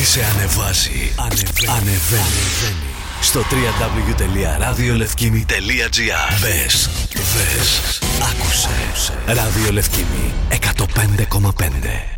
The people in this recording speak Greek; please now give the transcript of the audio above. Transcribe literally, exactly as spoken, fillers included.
σε ανεβάζει. Ανεβαίνει. Ανεβαίνει. Στο double-u double-u double-u τελεία ραδιολευκήμι τελεία τζι άρ. Μπες, δες, άκουσε. Ραδιολευκήμι εκατόν πέντε κόμμα πέντε.